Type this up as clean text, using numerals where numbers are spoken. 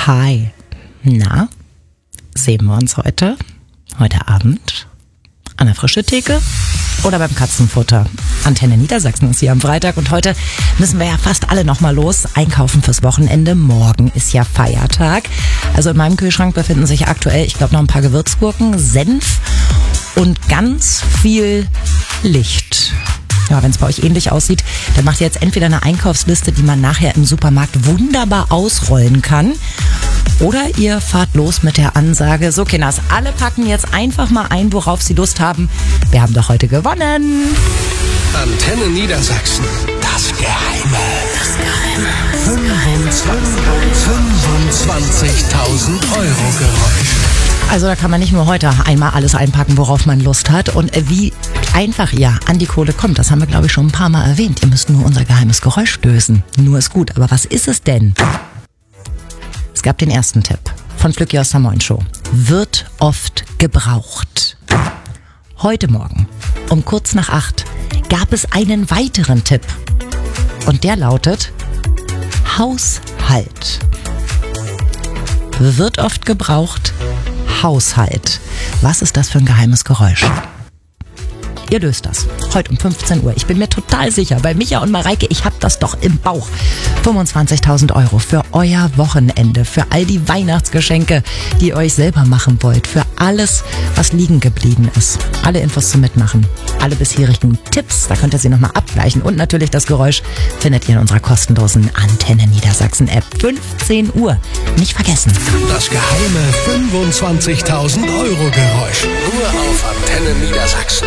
Hi. Na, sehen wir uns heute Abend an der frischen Theke oder beim Katzenfutter? Antenne Niedersachsen ist hier am Freitag und heute müssen wir ja fast alle nochmal los einkaufen fürs Wochenende. Morgen ist ja Feiertag. Also in meinem Kühlschrank befinden sich aktuell, ich glaube, noch ein paar Gewürzgurken, Senf und ganz viel Licht. Ja, wenn es bei euch ähnlich aussieht, dann macht ihr jetzt entweder eine Einkaufsliste, die man nachher im Supermarkt wunderbar ausrollen kann, oder ihr fahrt los mit der Ansage, so Kinders, alle packen jetzt einfach mal ein, worauf sie Lust haben. Wir haben doch heute gewonnen. Antenne Niedersachsen. Das Geheime. 25.000 Euro Geräusch. Also da kann man nicht nur heute einmal alles einpacken, worauf man Lust hat. Und wie einfach ihr an die Kohle kommt, das haben wir, glaube ich, schon ein paar Mal erwähnt. Ihr müsst nur unser geheimes Geräusch lösen. Nur ist gut. Aber was ist es denn? Es gab den ersten Tipp von Flücki aus der Moin Show. Wird oft gebraucht. Heute Morgen um kurz nach 8 gab es einen weiteren Tipp. Und der lautet Haushalt. Wird oft gebraucht. Haushalt. Was ist das für ein geheimes Geräusch? Ihr löst das. Heute um 15 Uhr. Ich bin mir total sicher, bei Micha und Mareike, ich hab das doch im Bauch. 25.000 Euro für euer Wochenende, für all die Weihnachtsgeschenke, die ihr euch selber machen wollt, für alles, was liegen geblieben ist. Alle Infos zum Mitmachen, alle bisherigen Tipps, da könnt ihr sie nochmal abgleichen. Und natürlich das Geräusch findet ihr in unserer kostenlosen Antenne Niedersachsen App. 15 Uhr. Nicht vergessen. Das geheime 25.000 Euro Geräusch. Nur auf Antenne Niedersachsen.